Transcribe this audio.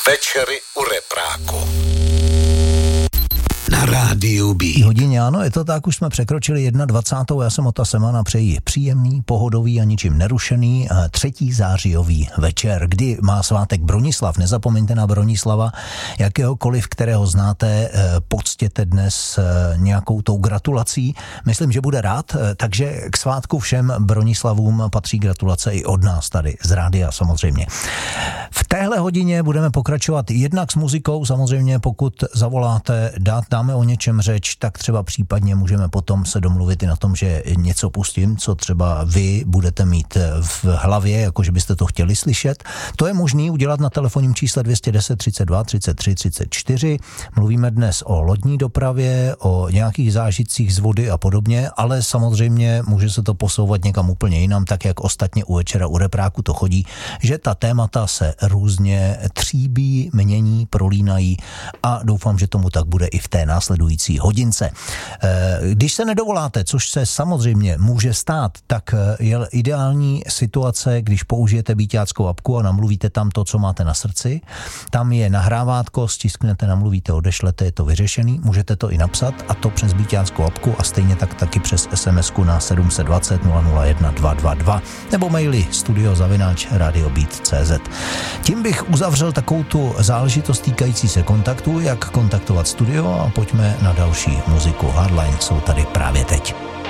Večery u repráku. Na rádiu B. Hodině, ano, je to tak, už jsme překročili 21. Já jsem Ota Semana, přeji příjemný, pohodový a ničím nerušený 3. zářijový večer, kdy má svátek Bronislav. Nezapomeňte na Bronislava, jakéhokoliv, kterého znáte, poctěte dnes nějakou tou gratulací. Myslím, že bude rád, takže k svátku všem Bronislavům patří gratulace i od nás tady z rádia samozřejmě. V téhle hodině budeme pokračovat jednak s muzikou, samozřejmě pokud zavoláte, dáme o něčem řeč, tak třeba případně můžeme potom se domluvit i na tom, že něco pustím, co třeba vy budete mít v hlavě, jakože byste to chtěli slyšet. To je možný udělat na telefonním čísle 210 32 33 34. Mluvíme dnes o lodní dopravě, o nějakých zážitcích z vody a podobně, ale samozřejmě může se to posouvat někam úplně jinam, tak jak ostatně u Večera u repráku to chodí, že ta témata se různě tříbí, mění, prolínají a doufám, že tomu tak bude i v té následující hodince. Když se nedovoláte, což se samozřejmě může stát, tak je ideální situace, když použijete Bíťáckou apku a namluvíte tam to, co máte na srdci. Tam je nahrávátko, stisknete, namluvíte, odešlete, je to vyřešený. Můžete to i napsat a to přes Bíťáckou apku a stejně tak taky přes SMS-ku na 720 001 222 nebo maily studio@radiobeat.cz. Tím bych uzavřel takovou tu záležitost týkající se kontaktu, jak kontaktovat studio a pojďme na další muziku. Hardline jsou tady právě teď.